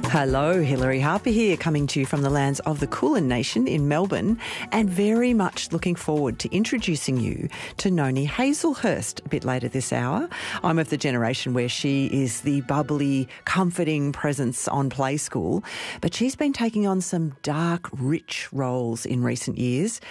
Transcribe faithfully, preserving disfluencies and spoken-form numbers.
Hello, Hilary Harper here, coming to you from the lands of the Kulin Nation in Melbourne, and very much looking forward to introducing you to Noni Hazlehurst a bit later this hour. I'm of the generation where she is the bubbly, comforting presence on Play School, but she's been taking on some dark, rich roles in recent years,